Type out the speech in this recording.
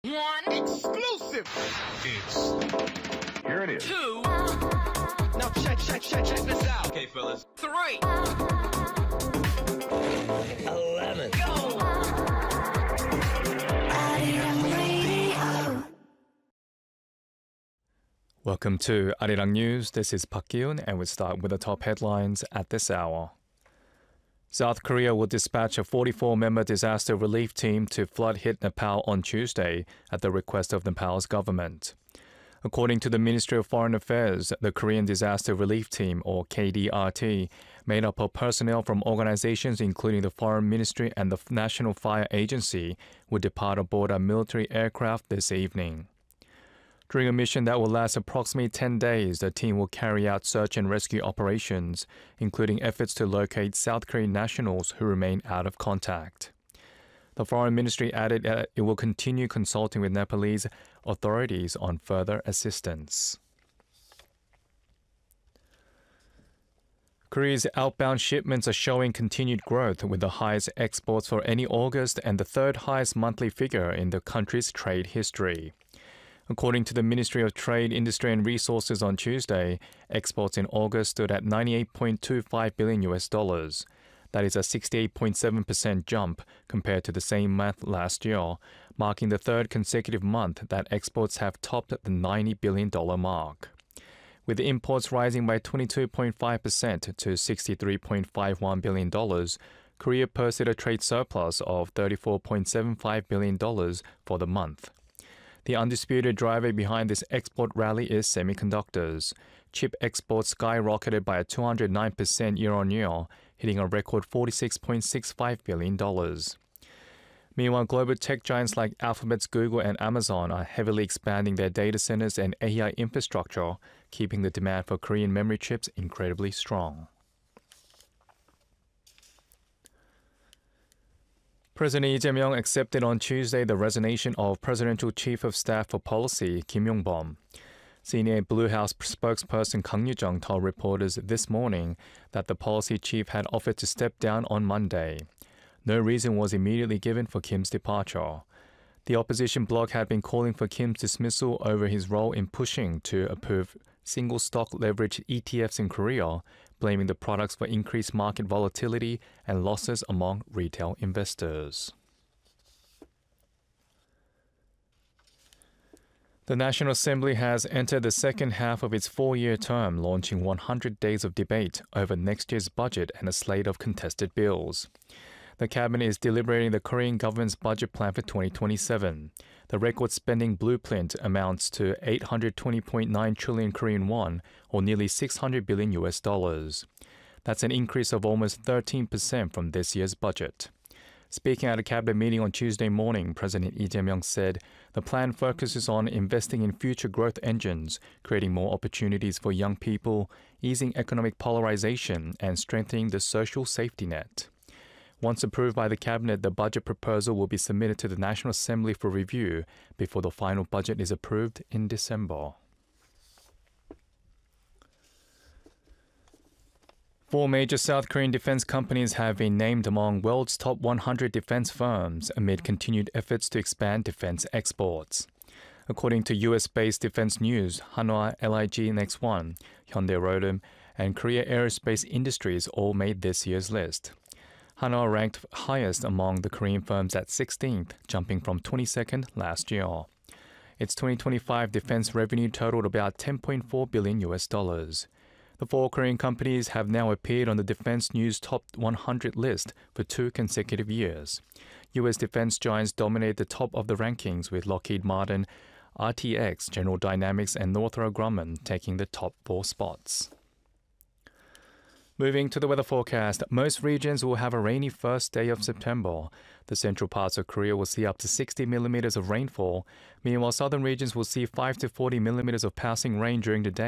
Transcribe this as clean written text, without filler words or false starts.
One exclusive. Here it is. Two. Now check this out. Okay, fellas. Three. 11. Go. Welcome to Arirang News. This is Park Gi-yoon, and we start with the top headlines at this hour. South Korea will dispatch a 44-member disaster relief team to flood-hit Nepal on Tuesday at the request of Nepal's government. According to the Ministry of Foreign Affairs, the Korean Disaster Relief Team, or KDRT, made up of personnel from organizations including the Foreign Ministry and the National Fire Agency, will depart aboard a military aircraft this evening. During a mission that will last approximately 10 days, the team will carry out search and rescue operations, including efforts to locate South Korean nationals who remain out of contact. The Foreign Ministry added that it will continue consulting with Nepalese authorities on further assistance. Korea's outbound shipments are showing continued growth, with the highest exports for any August and the third highest monthly figure in the country's trade history. According to the Ministry of Trade, Industry and Resources on Tuesday, exports in August stood at $98.25 billion. That is a 68.7% jump compared to the same month last year, marking the third consecutive month that exports have topped the $90 billion mark. With imports rising by 22.5% to $63.51 billion, Korea posted a trade surplus of $34.75 billion for the month. The undisputed driver behind this export rally is semiconductors. Chip exports skyrocketed by 209% year-on-year, hitting a record $46.65 billion. Meanwhile, global tech giants like Alphabet, Google, and Amazon are heavily expanding their data centers and AI infrastructure, keeping the demand for Korean memory chips incredibly strong. President Lee Jae-myung accepted on Tuesday the resignation of Presidential Chief of Staff for Policy, Kim Yong-bom. Senior Blue House spokesperson Kang Yu-jung told reporters this morning that the policy chief had offered to step down on Monday. No reason was immediately given for Kim's departure. The opposition bloc had been calling for Kim's dismissal over his role in pushing to approve single-stock leverage ETFs in Korea, blaming the products for increased market volatility and losses among retail investors. The National Assembly has entered the second half of its four-year term, launching 100 days of debate over next year's budget and a slate of contested bills. The cabinet is deliberating the Korean government's budget plan for 2027. The record spending blueprint amounts to 820.9 trillion Korean won, or nearly $600 billion. That's an increase of almost 13% from this year's budget. Speaking at a cabinet meeting on Tuesday morning, President Lee Jae-myung said the plan focuses on investing in future growth engines, creating more opportunities for young people, easing economic polarization, and strengthening the social safety net. Once approved by the cabinet, the budget proposal will be submitted to the National Assembly for review before the final budget is approved in December. 4 major South Korean defense companies have been named among world's top 100 defense firms amid continued efforts to expand defense exports. According to US-based Defense News, Hanwha, LIG Next One, Hyundai Rotem, and Korea Aerospace Industries all made this year's list. Hanwha ranked highest among the Korean firms at 16th, jumping from 22nd last year. Its 2025 defense revenue totaled about $10.4 billion. The 4 Korean companies have now appeared on the Defense News Top 100 list for 2 consecutive years. U.S. defense giants dominate the top of the rankings, with Lockheed Martin, RTX, General Dynamics, and Northrop Grumman taking the top 4 spots. Moving to the weather forecast, most regions will have a rainy first day of September. The central parts of Korea will see up to 60 millimeters of rainfall. Meanwhile, southern regions will see 5 to 40 millimeters of passing rain during the day.